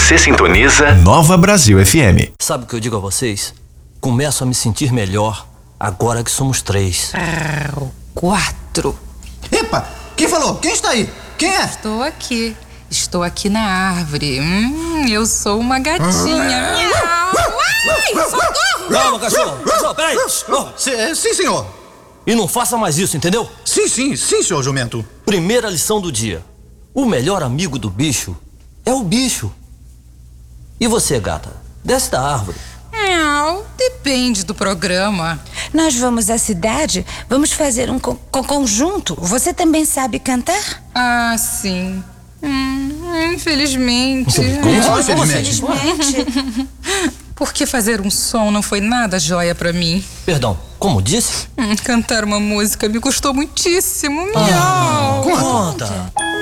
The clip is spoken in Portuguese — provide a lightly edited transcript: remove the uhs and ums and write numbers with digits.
Você sintoniza Nova Brasil FM. Sabe o que eu digo a vocês? Começo a me sentir melhor agora que somos 3. 4. Epa, quem falou? Quem está aí? Quem é? Estou aqui na árvore. Eu sou uma gatinha. Ai, socorro! Calma, cachorro! Cachorro, peraí! Sim, senhor. E não faça mais isso, entendeu? Sim, senhor jumento. Primeira lição do dia. O melhor amigo do bicho é o bicho. E você, gata? Desce da árvore. Depende do programa. Nós vamos à cidade, vamos fazer um conjunto. Você também sabe cantar? Ah, sim. Infelizmente. Infelizmente. Porque fazer um som não foi nada joia pra mim. Perdão, como disse? Cantar uma música me custou muitíssimo. Miau. Conta.